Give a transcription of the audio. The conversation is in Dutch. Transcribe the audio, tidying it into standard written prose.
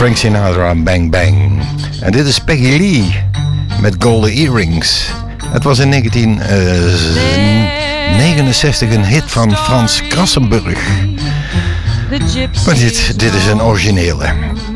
Frank Sinatra, Bang Bang. En dit is Peggy Lee met Golden Earrings. Het was in 1969 een hit van Frans Krassenburg. Maar dit is een originele.